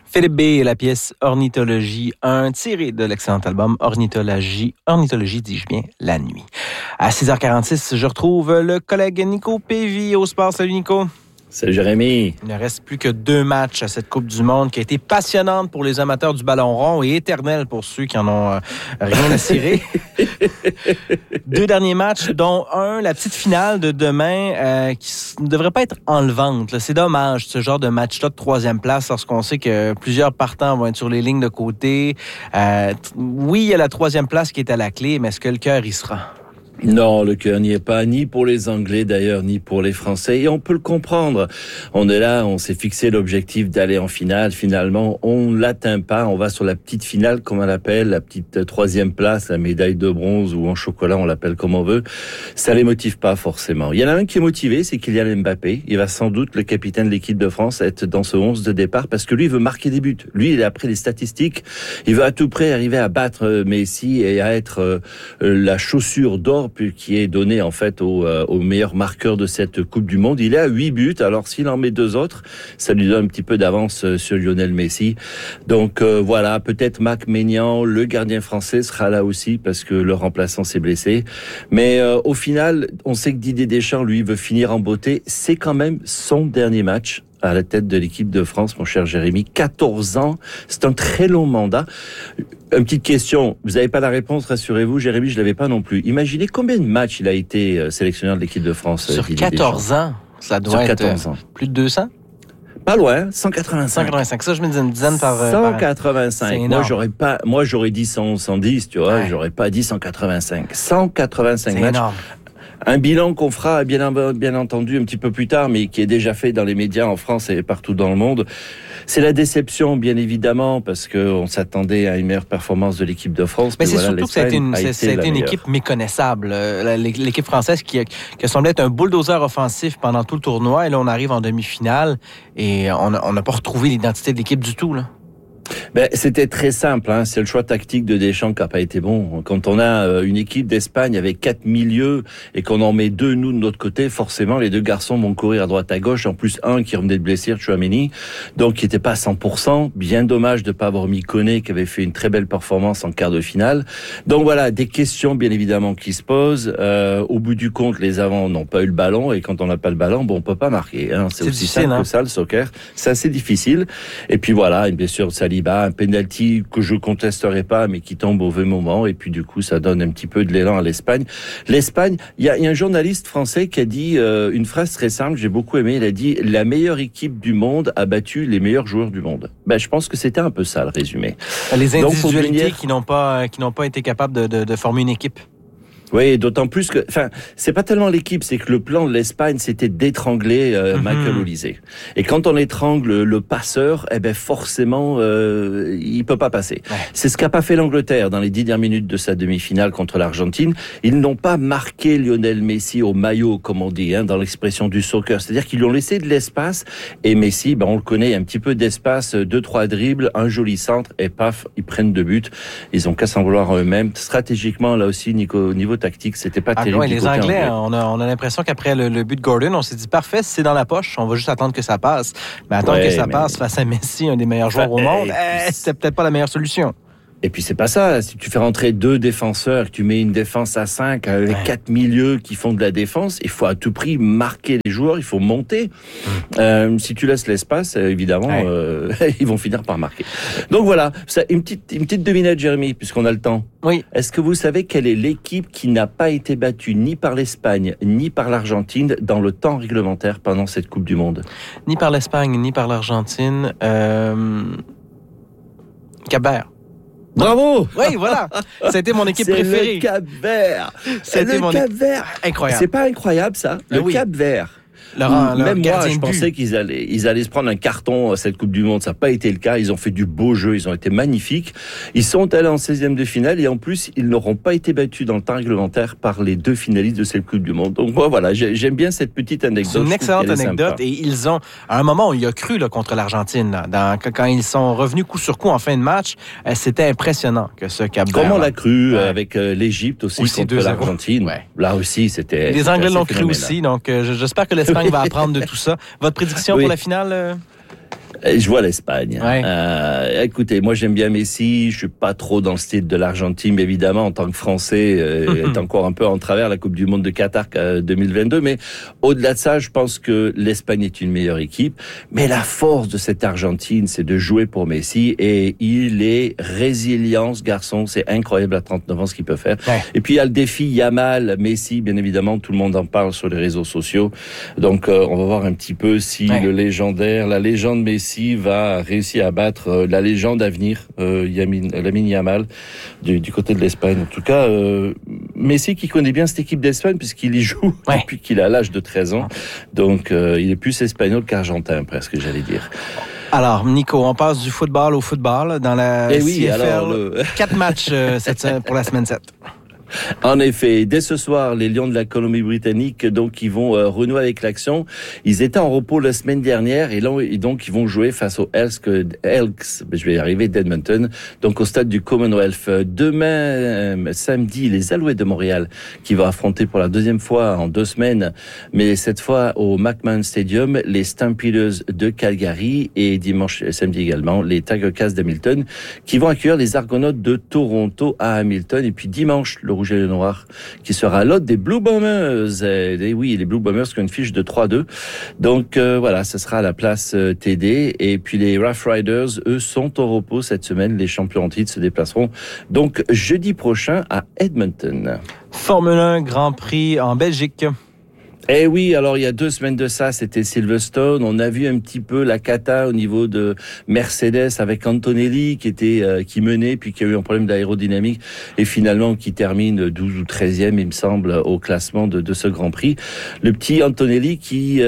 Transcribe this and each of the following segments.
Philippe B et la pièce Ornithologie, un tiré de l'excellent album Ornithologie, dis-je bien, la nuit. À 6h46, je retrouve le collègue Nico Pévy au sport. Salut Nico. Salut Jérémy. Il ne reste plus que 2 matchs à cette Coupe du Monde qui a été passionnante pour les amateurs du ballon rond et éternelle pour ceux qui en ont rien à cirer. 2 derniers matchs, dont un, la petite finale de demain, qui ne devrait pas être enlevante. Là. C'est dommage, ce genre de match-là de 3e place, lorsqu'on sait que plusieurs partants vont être sur les lignes de côté. Oui, il y a la 3e place qui est à la clé, mais est-ce que le cœur y sera? Non, le cœur n'y est pas, ni pour les Anglais d'ailleurs, ni pour les Français. Et on peut le comprendre. On est là, on s'est fixé l'objectif d'aller en finale. Finalement, on l'atteint pas. On va sur la petite finale, comme on l'appelle, la petite 3e place, la médaille de bronze ou en chocolat, on l'appelle comme on veut. Ça les motive pas forcément. Il y en a un qui est motivé, c'est Kylian Mbappé. Il va sans doute, le capitaine de l'équipe de France, être dans ce 11 de départ parce que lui, il veut marquer des buts. Lui, il est après les statistiques. Il veut à tout prix arriver à battre Messi et à être la chaussure d'or qui est donné en fait au meilleur marqueur de cette Coupe du Monde. Il est à 8 buts, alors s'il en met 2 autres, ça lui donne un petit peu d'avance sur Lionel Messi. Donc voilà, peut-être Marc Maignan, le gardien français, sera là aussi parce que le remplaçant s'est blessé. Mais au final, on sait que Didier Deschamps, lui, veut finir en beauté. C'est quand même son dernier match à la tête de l'équipe de France, mon cher Jérémy. 14 ans, c'est un très long mandat. Une petite question, vous n'avez pas la réponse, rassurez-vous, Jérémy, je l'avais pas non plus. Imaginez combien de matchs il a été sélectionneur de l'équipe de France. Sur 14 ans, ça doit être plus de 200? Pas loin, 185. 185, ça je me disais une dizaine par... 185, moi j'aurais dit 110, tu vois, ouais. J'aurais pas dit 185. 185 c'est matchs. Énorme. Un bilan qu'on fera bien entendu un petit peu plus tard, mais qui est déjà fait dans les médias en France et partout dans le monde. C'est la déception, bien évidemment, parce qu'on s'attendait à une meilleure performance de l'équipe de France. Mais c'est surtout que ça a été une équipe méconnaissable. L'équipe française qui a semblé être un bulldozer offensif pendant tout le tournoi. Et là, on arrive en demi-finale et on n'a pas retrouvé l'identité de l'équipe du tout, là. Ben, c'était très simple, hein. C'est le choix tactique de Deschamps qui n'a pas été bon. Quand on a une équipe d'Espagne avec 4 milieux et qu'on en met 2, nous, de notre côté, forcément, les 2 garçons vont courir à droite à gauche. En plus, un qui revenait de blessure, Tchouaméni, donc qui n'était pas à 100%. Bien dommage de ne pas avoir mis Koné, qui avait fait une très belle performance en quart de finale. Donc voilà, des questions, bien évidemment, qui se posent. Au bout du compte, les avants n'ont pas eu le ballon et quand on n'a pas le ballon, bon, on peut pas marquer, hein. C'est aussi simple que ça, le soccer. C'est assez difficile. Et puis voilà, bien sûr, Saliba, un penalty que je contesterai pas, mais qui tombe au mauvais moment. Et puis du coup, ça donne un petit peu de l'élan à l'Espagne. L'Espagne, il y a un journaliste français qui a dit une phrase très simple, j'ai beaucoup aimé. Il a dit: la meilleure équipe du monde a battu les meilleurs joueurs du monde. Ben, je pense que c'était un peu ça le résumé. Les individualités qui n'ont pas été capables de former une équipe. Oui, d'autant plus que, c'est pas tellement l'équipe, c'est que le plan de l'Espagne, c'était d'étrangler Michael Olise. Et quand on étrangle le passeur, eh ben forcément, il peut pas passer. Ouais. C'est ce qu'a pas fait l'Angleterre dans les 10 dernières minutes de sa demi-finale contre l'Argentine. Ils n'ont pas marqué Lionel Messi au maillot, comme on dit, hein, dans l'expression du soccer. C'est-à-dire qu'ils lui ont laissé de l'espace. Et Messi, on le connaît, un petit peu d'espace, 2-3 dribbles, un joli centre, et paf, ils prennent 2 buts. Ils ont qu'à s'en vouloir eux-mêmes. Stratégiquement, là aussi, au niveau tactique, c'était pas terrible. Ouais, les Anglais, on a l'impression qu'après le but de Gordon, on s'est dit parfait, c'est dans la poche, on va juste attendre que ça passe. Mais attendre que ça passe face à Messi, un des meilleurs joueurs au monde, c'était peut-être pas la meilleure solution. Et puis c'est pas ça, si tu fais rentrer 2 défenseurs, que tu mets une défense à 5 avec 4 milieux qui font de la défense, il faut à tout prix marquer les joueurs, il faut monter. Si tu laisses l'espace, évidemment, ils vont finir par marquer. Donc voilà, ça, une petite devinette, Jérémy, puisqu'on a le temps. Oui. Est-ce que vous savez quelle est l'équipe qui n'a pas été battue ni par l'Espagne, ni par l'Argentine dans le temps réglementaire pendant cette Coupe du Monde? Ni par l'Espagne, ni par l'Argentine. Cap-Vert. Bravo! Oui, voilà. C'était mon équipe préférée. Le Cap-Vert. C'était le Cap-Vert. Incroyable. C'est pas incroyable, ça? Le Cap-Vert. Même moi, je pensais qu'ils allaient se prendre un carton à cette Coupe du Monde. Ça n'a pas été le cas. Ils ont fait du beau jeu. Ils ont été magnifiques. Ils sont allés en 16e de finale et en plus, ils n'auront pas été battus dans le temps réglementaire par les 2 finalistes de cette Coupe du Monde. Donc moi, voilà, j'aime bien cette petite anecdote. C'est une excellente anecdote. Et ils ont, à un moment, il y a cru contre l'Argentine. Quand ils sont revenus coup sur coup en fin de match, c'était impressionnant que ce Cap-Vert. Comme on l'a cru avec l'Égypte aussi contre l'Argentine. Ouais. Là aussi, c'était. Les Anglais l'ont cru aussi. Donc j'espère que l'Espagne va apprendre de tout ça. Votre prédiction pour la finale? Je vois l'Espagne. Ouais. Écoutez, moi j'aime bien Messi. Je suis pas trop dans le style de l'Argentine, mais évidemment en tant que Français, est encore un peu en travers la Coupe du Monde de Qatar 2022. Mais au-delà de ça, je pense que l'Espagne est une meilleure équipe. Mais la force de cette Argentine, c'est de jouer pour Messi, et il est résilient, ce garçon. C'est incroyable à 39 ans ce qu'il peut faire. Ouais. Et puis il y a le défi Yamal, Messi, bien évidemment, tout le monde en parle sur les réseaux sociaux. Donc on va voir un petit peu si la légende Messi va réussir à battre la légende à venir, Lamine Yamal, du côté de l'Espagne. En tout cas, Messi qui connaît bien cette équipe d'Espagne puisqu'il y joue depuis qu'il a l'âge de 13 ans. Donc, il est plus espagnol qu'argentin, presque, j'allais dire. Alors, Nico, on passe du football au football dans la CFL. 4 matchs pour la semaine 7. En effet, dès ce soir, les Lions de la Colombie-Britannique, donc, ils vont renouer avec l'action. Ils étaient en repos la semaine dernière et donc ils vont jouer face aux Elks, je vais y arriver, d'Edmonton, donc au stade du Commonwealth. Demain, samedi, les Alouettes de Montréal qui vont affronter pour la deuxième fois en 2 semaines, mais cette fois au McMahon Stadium, les Stampeders de Calgary, et samedi également, les Tiger Cats d'Hamilton qui vont accueillir les Argonautes de Toronto à Hamilton. Et puis dimanche, le Rouge et le Noir, qui sera l'hôte des Blue Bombers. Et oui, les Blue Bombers qui ont une fiche de 3-2. Donc voilà, ce sera à la place TD. Et puis les Rough Riders, eux, sont au repos cette semaine. Les champions en titre se déplaceront donc jeudi prochain à Edmonton. Formule 1 Grand Prix en Belgique. Eh oui, alors il y a 2 semaines de ça, c'était Silverstone. On a vu un petit peu la cata au niveau de Mercedes avec Antonelli qui menait, puis qui a eu un problème d'aérodynamique et finalement qui termine 12 ou 13e, il me semble, au classement de ce Grand Prix. Le petit Antonelli qui,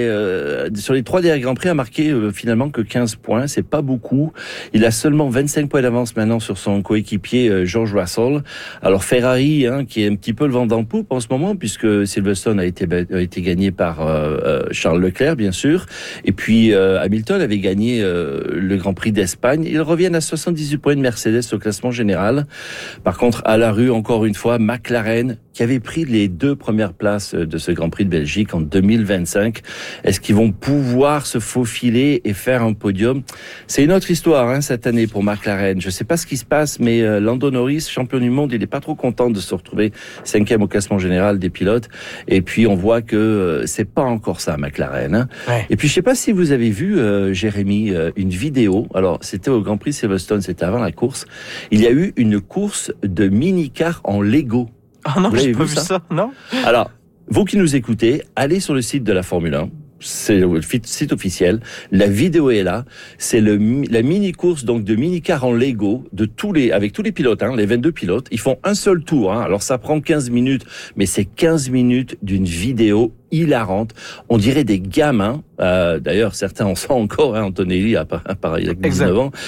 sur les 3 derniers Grands Prix, a marqué finalement que 15 points. C'est pas beaucoup. Il a seulement 25 points d'avance maintenant sur son coéquipier George Russell. Alors Ferrari, qui est un petit peu le vent dans le poupe en ce moment, puisque Silverstone a été gagné par Charles Leclerc, bien sûr. Et puis Hamilton avait gagné le Grand Prix d'Espagne. Ils reviennent à 78 points de Mercedes au classement général. Par contre, à la rue, encore une fois, McLaren, qui avait pris les 2 premières places de ce Grand Prix de Belgique en 2025. Est-ce qu'ils vont pouvoir se faufiler et faire un podium? C'est une autre histoire cette année pour McLaren. Je ne sais pas ce qui se passe, mais Lando Norris, champion du monde, il n'est pas trop content de se retrouver 5e au classement général des pilotes. Et puis on voit que c'est pas encore ça, McLaren. Ouais. Et puis je sais pas si vous avez vu, Jérémy, une vidéo. Alors c'était au Grand Prix Silverstone, c'était avant la course. Il y a eu une course de mini-car en Lego. Ah non, j'ai pas vu ça, non? Alors, vous qui nous écoutez, allez sur le site de la Formule 1. C'est le site officiel. La vidéo est là. C'est la mini-course donc de mini-car en Lego avec tous les pilotes, les 22 pilotes. Ils font un seul tour. Alors ça prend 15 minutes, mais c'est 15 minutes d'une vidéo hilarante. On dirait des gamins. D'ailleurs, certains en sont encore. Antonelli, il a 19 ans,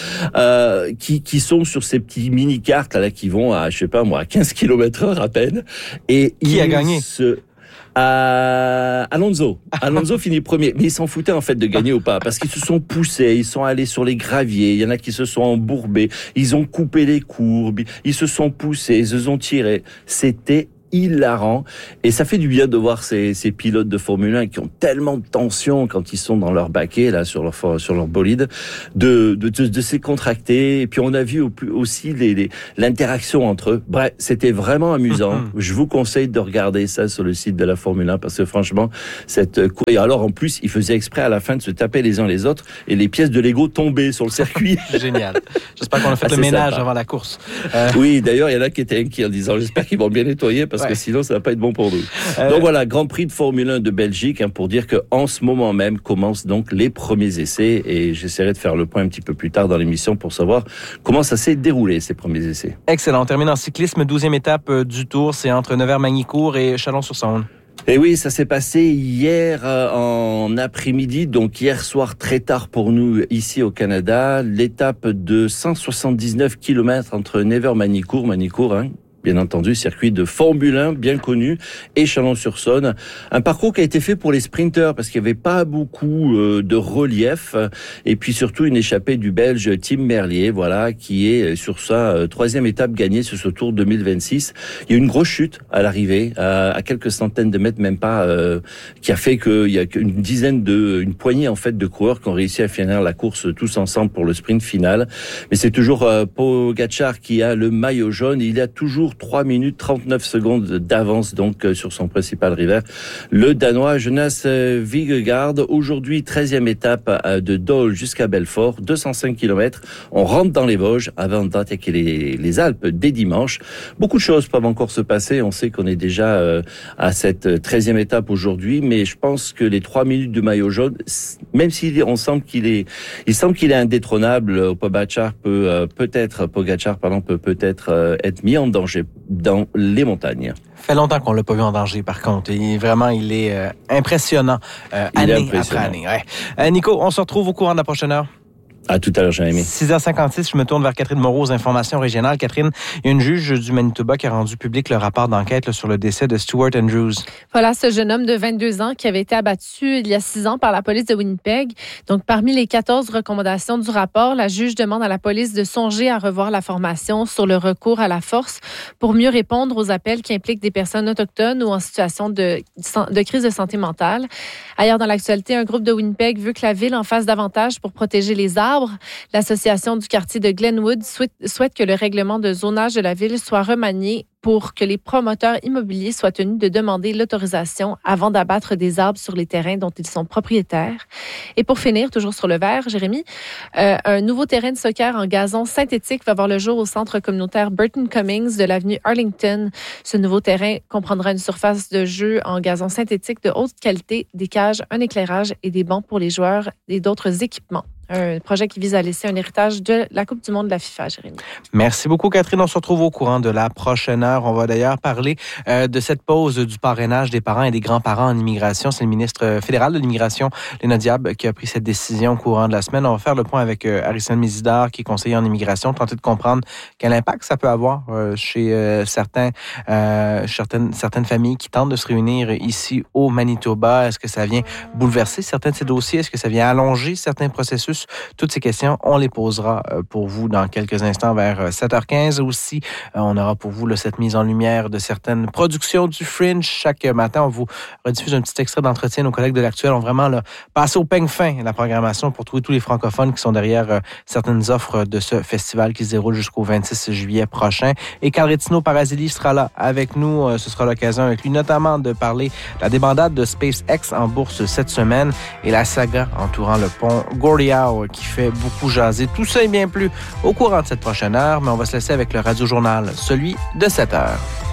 qui sont sur ces petits mini-carts là qui vont à 15 km/h à peine. Et qui a gagné? Alonso finit premier, mais ils s'en foutaient en fait de gagner ou pas, parce qu'ils se sont poussés, ils sont allés sur les graviers, il y en a qui se sont embourbés, ils ont coupé les courbes, ils se sont poussés, ils se sont tirés. C'était hilarant, et ça fait du bien de voir ces pilotes de Formule 1 qui ont tellement de tension quand ils sont dans leur baquet là sur leur bolide, de se contracter. Et puis on a vu aussi l'interaction entre eux. Bref, c'était vraiment amusant. Je vous conseille de regarder ça sur le site de la Formule 1, parce que franchement cette course, et alors en plus ils faisaient exprès à la fin de se taper les uns les autres, et les pièces de Lego tombaient sur le circuit. Génial. J'espère qu'on a fait le ménage avant la course. Oui, d'ailleurs il y en a qui étaient inquiets en disant j'espère qu'ils vont bien nettoyer, parce que sinon ça va pas être bon pour nous. Donc voilà, Grand Prix de Formule 1 de Belgique, pour dire que en ce moment même commencent donc les premiers essais, et j'essaierai de faire le point un petit peu plus tard dans l'émission pour savoir comment ça s'est déroulé, ces premiers essais. Excellent. On termine en cyclisme, 12e étape du Tour, c'est entre Nevers-Magny-Cours et Chalon-sur-Saône. Et oui, ça s'est passé hier en après-midi, donc hier soir très tard pour nous ici au Canada. L'étape de 179 km entre Nevers-Magny-Cours, bien entendu, circuit de Formule 1 bien connu et Chalon-sur-Saône. Un parcours qui a été fait pour les sprinteurs parce qu'il n'y avait pas beaucoup de relief et puis surtout une échappée du Belge Tim Merlier, voilà, qui est sur sa troisième étape gagnée sur ce Tour 2026. Il y a eu une grosse chute à l'arrivée, à quelques centaines de mètres, même pas, qui a fait qu'il y a une poignée en fait de coureurs qui ont réussi à finir la course tous ensemble pour le sprint final. Mais c'est toujours Pogačar qui a le maillot jaune. Il a toujours 3 minutes 39 secondes d'avance donc sur son principal rival, le Danois Jonas Vingegaard. Aujourd'hui, 13e étape de Dole jusqu'à Belfort, 205 km. On rentre dans les Vosges avant d'attaquer les Alpes dès dimanche. Beaucoup de choses peuvent encore se passer. On sait qu'on est déjà à cette 13e étape aujourd'hui, mais je pense que les 3 minutes de maillot jaune, même s'il semble qu'il est indétrônable, Pogačar peut peut-être être mis en danger dans les montagnes. Fait longtemps qu'on l'a pas vu en danger, par contre. Il est impressionnant, année après année. Ouais. Nico, on se retrouve au courant de la prochaine heure. À tout à l'heure, Jérémy. 6h56, je me tourne vers Catherine Moreau aux informations régionales. Catherine, il y a une juge du Manitoba qui a rendu public le rapport d'enquête sur le décès de Stuart Andrews. Voilà, ce jeune homme de 22 ans qui avait été abattu il y a 6 ans par la police de Winnipeg. Donc, parmi les 14 recommandations du rapport, la juge demande à la police de songer à revoir la formation sur le recours à la force pour mieux répondre aux appels qui impliquent des personnes autochtones ou en situation de crise de santé mentale. Ailleurs dans l'actualité, un groupe de Winnipeg veut que la ville en fasse davantage pour protéger les arbres. L'association du quartier de Glenwood souhaite que le règlement de zonage de la ville soit remanié pour que les promoteurs immobiliers soient tenus de demander l'autorisation avant d'abattre des arbres sur les terrains dont ils sont propriétaires. Et pour finir, toujours sur le vert, Jérémy, un nouveau terrain de soccer en gazon synthétique va voir le jour au centre communautaire Burton Cummings de l'avenue Arlington. Ce nouveau terrain comprendra une surface de jeu en gazon synthétique de haute qualité, des cages, un éclairage et des bancs pour les joueurs et d'autres équipements. Un projet qui vise à laisser un héritage de la Coupe du monde de la FIFA, Jérémy. Merci beaucoup, Catherine. On se retrouve au courant de la prochaine heure. On va d'ailleurs parler de cette pause du parrainage des parents et des grands-parents en immigration. C'est le ministre fédéral de l'immigration, Léna Diab, qui a pris cette décision au courant de la semaine. On va faire le point avec Harrison Mézidard, qui est conseiller en immigration, tenter de comprendre quel impact ça peut avoir chez certaines familles qui tentent de se réunir ici au Manitoba. Est-ce que ça vient bouleverser certains de ces dossiers? Est-ce que ça vient allonger certains processus? Toutes ces questions, on les posera pour vous dans quelques instants vers 7h15. Aussi, on aura pour vous cette mise en lumière de certaines productions du Fringe. Chaque matin, on vous rediffuse un petit extrait d'entretien. Nos collègues de l'Actuel ont vraiment passé au peigne fin la programmation pour trouver tous les francophones qui sont derrière certaines offres de ce festival qui se déroule jusqu'au 26 juillet prochain. Et Carl Retino Parazili sera là avec nous. Ce sera l'occasion avec lui notamment de parler de la débandade de SpaceX en bourse cette semaine et la saga entourant le pont Gordie Howe qui fait beaucoup jaser. Tout ça et bien plus au courant de cette prochaine heure, mais on va se laisser avec le Radio-Journal, celui de 7 heures.